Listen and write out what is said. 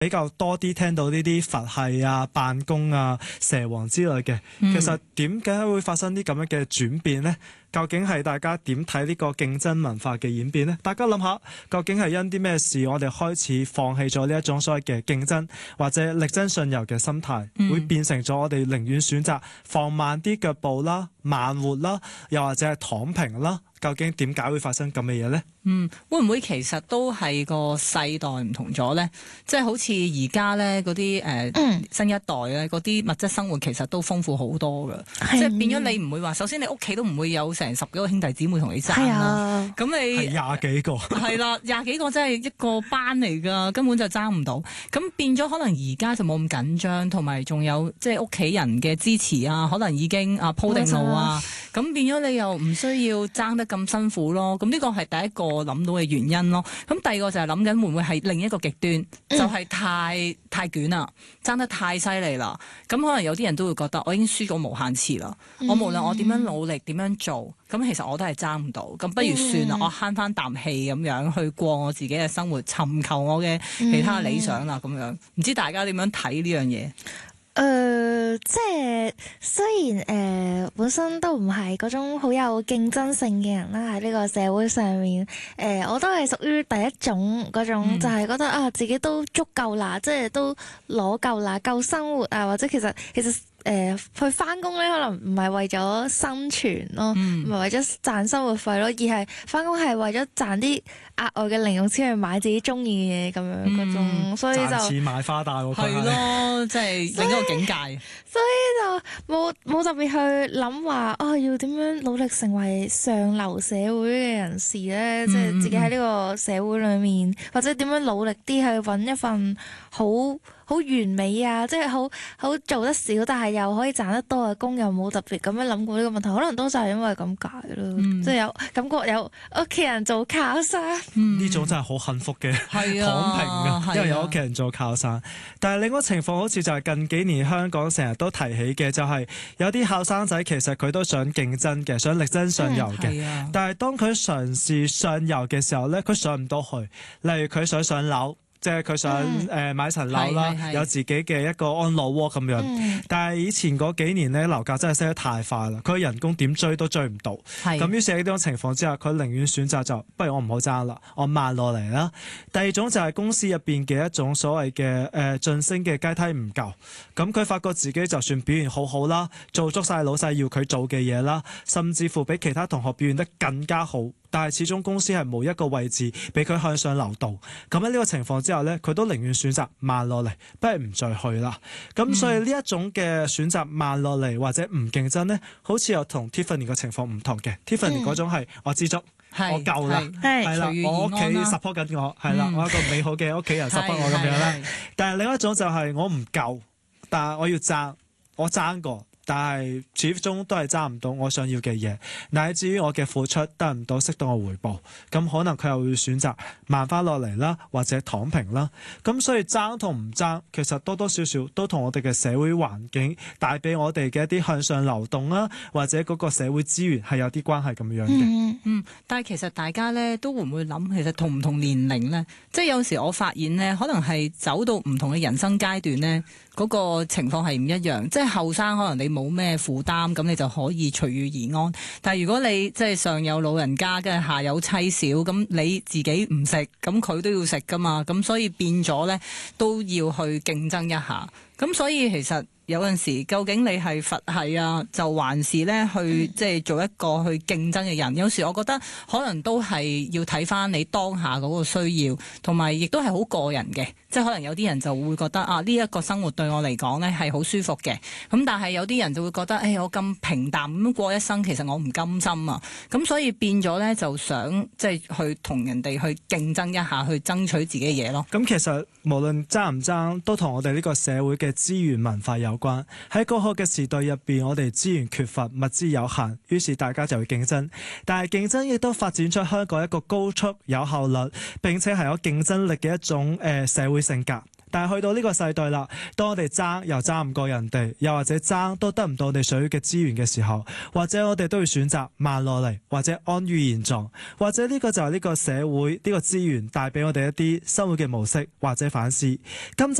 比較多啲聽到呢啲佛系啊、辦公啊、蛇王之類嘅。其實點解會發生啲咁樣嘅轉變呢？究竟係大家點睇呢個競爭文化嘅演變呢？大家諗下，究竟係因啲咩事，我哋開始放棄咗呢一種所謂嘅競爭或者力爭上游嘅心態，會變成咗我哋寧願選擇放慢啲腳步啦、慢活啦，又或者係躺平啦？究竟點解會發生咁嘅嘢呢？ 會唔會其實都係個世代唔同咗呢？即係好似而家咧嗰啲新一代咧嗰啲物質生活其實都豐富好多噶，即係變咗你唔會話，首先你屋企都唔會有成10幾個兄弟姊妹同你爭啦，咁你係20幾個， 係啦，20幾個真係一個班嚟噶，根本就爭唔到。咁變咗可能而家就冇咁緊張，同埋仲有即係屋企人嘅支持啊，可能已經鋪定路啊，咁變咗你又唔需要爭得咁辛苦咯。咁呢個係第一個諗到嘅原因咯。咁第二個就係諗緊會唔會係另一個極端，就係太捲啦，爭得太犀利啦。咁可能有啲人都會覺得我已經輸咗無限次啦，我無論我點樣努力點樣做，咁其實我都係爭唔到。咁不如算啦，我慳翻啖氣咁樣去過我自己嘅生活，尋求我嘅其他理想啦。咁樣唔知大家點樣睇呢樣嘢？ 即係雖然本身都唔係嗰種好有競爭性嘅人啦，喺呢個社會上面，我都係屬於第一種嗰種，就係覺得自己都足夠啦，即係都攞夠啦，夠生活啊，或者其實去翻工咧，可能唔係為咗生存咯，唔係為咗賺生活費咯，而係翻工係為咗賺啲額外嘅零用錢去買自己中意嘅嘢咁樣嗰種，所以就賺錢買花戴喎， 係咯，即係另一個境界。 所以就冇特別去諗話要點樣努力成為上流社會嘅人士咧，即係自己喺呢個社會裏面，或者點樣努力啲去揾一份好完美啊，即係好做得少，但係又可以賺得多嘅工，又冇特別咁樣諗過呢個問題，可能都就係因為咁解咯，即係有感覺有屋企人做靠山， 呢種真係好幸福嘅躺平啊，因為有屋企人做靠山。但係另一個情況好似就係近幾年香港成日都提起嘅，就係有啲後生仔其實佢都想競爭嘅，想力爭上游嘅，但係當佢嘗試上游嘅時候咧，佢上唔到去。例如佢想上樓。即係佢想買層樓啦，有自己嘅一個安樂窩咁樣。但係以前嗰幾年咧，樓價真係升得太快啦，佢人工點追都追唔到。咁於是喺呢種情況之下，佢寧願選擇就不如我唔好爭啦，我慢落嚟啦。第二種就係公司入邊嘅一種所謂嘅晉升嘅階梯唔夠，咁佢發覺自己就算表現好好啦，做足晒老細要佢做嘅嘢啦，甚至乎比其他同學表現得更加好。但係始終公司係冇一個位置俾佢向上流動，咁喺呢個情況之下呢，佢都寧願選擇慢落嚟，不如唔再去啦。咁所以呢一種嘅選擇慢落嚟或者唔競爭呢，好似又同 Tiffany 嘅情況唔同嘅。Tiffany 嗰種係我知足，我夠啦，係啦，我屋企 support 緊我，係啦，我一個美好嘅屋企人 support 我咁樣啦。但係另一種就係我唔夠，但係我要爭，我爭過。但係始終都係爭唔到我想要嘅嘢，乃至於我嘅付出得唔到適當嘅回報，咁可能佢又會選擇慢翻落嚟啦，或者躺平啦。咁所以爭同唔爭，其實多多少少都同我哋嘅社會環境帶俾我哋嘅一啲向上流動啦，或者嗰個社會資源係有啲關係咁樣嘅。 但係其實大家咧都會唔會諗，其實同唔同年齡咧，即係有時我發現咧，可能係走到唔同嘅人生階段咧，嗰個情況係唔一樣。即係後生可能你冇咩負擔，咁你就可以隨遇而安。但係如果你即係上有老人家，跟住下有妻小，咁你自己唔食，咁佢都要食噶嘛。咁所以變咗咧都要去競爭一下。咁所以其實有陣時，究竟你係佛系啊，就還是咧去即係做一個去競爭嘅人？有時我覺得可能都係要睇翻你當下嗰個需要，同埋亦都係好個人嘅。即係可能有啲人就會覺得呢一個生活對我嚟講咧係好舒服嘅。咁但係有啲人就會覺得我咁平淡咁過一生，其實我唔甘心啊。咁所以變咗咧就想即係去同人哋去競爭一下，去爭取自己嘅嘢咯。 咁其實無論爭唔爭，都同我哋呢個社會嘅資源文化有關。喺過去嘅時代入邊，我哋資源缺乏，物資有限，於是大家就會競爭。但係競爭亦都發展出香港一個高速、有效率並且係有競爭力嘅一種社會性格。 但係去到呢個世代啦，當我哋爭又爭唔過人哋，又或者爭都得唔到我哋想要嘅資源嘅時候，或者我哋都要選擇慢落嚟，或者安於現狀，或者呢個就係呢個社會呢個資源帶俾我哋一啲生活嘅模式或者反思。今集